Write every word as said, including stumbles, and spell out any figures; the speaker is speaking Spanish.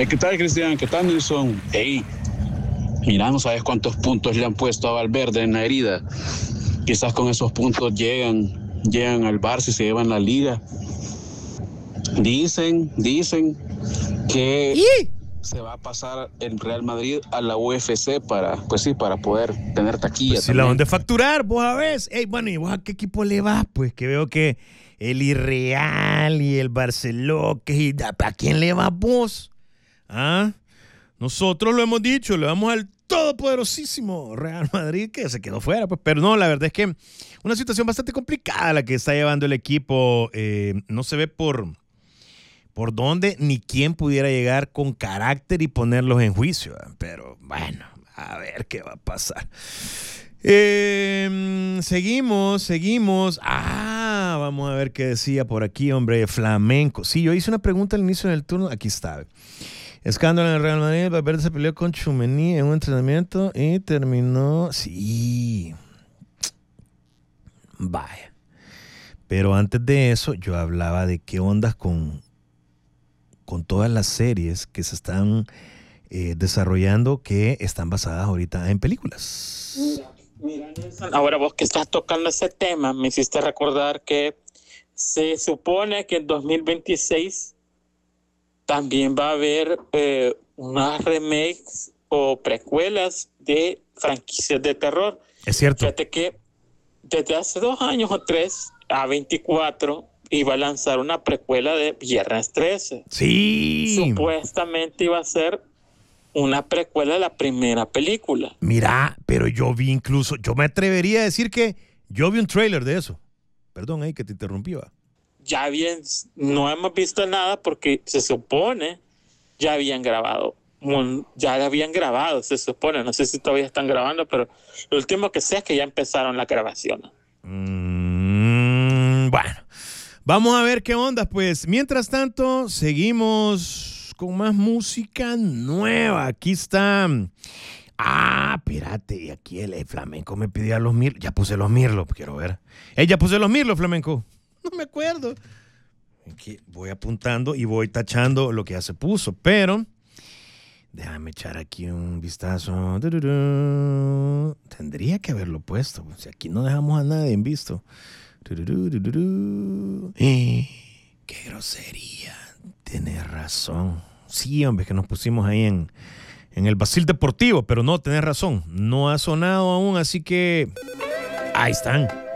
¿Qué tal, Cristian? ¿Qué tal, Nelson? Hey, mira, no sabes cuántos puntos le han puesto a Valverde en la herida. Quizás con esos puntos llegan, llegan al Barça y se llevan la liga. Dicen, dicen que ¿Y? se va a pasar el Real Madrid a la U F C para, pues sí, para poder tener taquilla. Pues si también. la van de facturar, vos a ver. Hey, bueno, ¿y vos a qué equipo le vas? Pues que veo que el Irreal y el Barcelona, que, ¿a quién le vas vos? ¿Ah? Nosotros lo hemos dicho, le vamos al todopoderosísimo Real Madrid, que se quedó fuera, pues. Pero no, la verdad es que una situación bastante complicada la que está llevando el equipo. Eh, no se ve por, por dónde ni quién pudiera llegar con carácter y ponerlos en juicio. Pero bueno, a ver qué va a pasar. Eh, seguimos, seguimos. Ah, vamos a ver qué decía por aquí, hombre. Flamenco. Sí, yo hice una pregunta al inicio del turno. Aquí está. Escándalo en el Real Madrid. Valverde se peleó con Tchouaméni en un entrenamiento y terminó. Sí. Vaya. Pero antes de eso, yo hablaba de qué ondas con, con todas las series que se están eh, desarrollando que están basadas ahorita en películas. Mira, Nelson, ahora vos que estás tocando ese tema, me hiciste recordar que se supone que en dos mil veintiséis también va a haber eh, unas remakes o precuelas de franquicias de terror. Es cierto. Fíjate que desde hace dos años o tres, A veinticuatro iba a lanzar una precuela de Viernes trece. Sí. Supuestamente iba a ser una precuela de la primera película. Mira, pero yo vi incluso, yo me atrevería a decir que yo vi un tráiler de eso. Perdón ahí que te interrumpí, va. Ya bien, no hemos visto nada porque se supone ya habían grabado, ya habían grabado, se supone, no sé si todavía están grabando, pero lo último que sé es que ya empezaron la grabación. Mm, bueno, vamos a ver qué onda, pues. Mientras tanto, seguimos con más música nueva. Aquí está. Ah, espérate, aquí el, el flamenco me pidió los mirlos. Ya puse los mirlos, quiero ver. Eh, ya puse los mirlos, flamenco. No me acuerdo. Aquí voy apuntando y voy tachando lo que ya se puso, pero déjame echar aquí un vistazo. Tendría que haberlo puesto. Si aquí no dejamos a nadie en visto. Eh, ¡Qué grosería! Tienes razón. Sí, hombre, que nos pusimos ahí en, en el Basil Deportivo, pero no, tenés razón. No ha sonado aún, así que ahí están.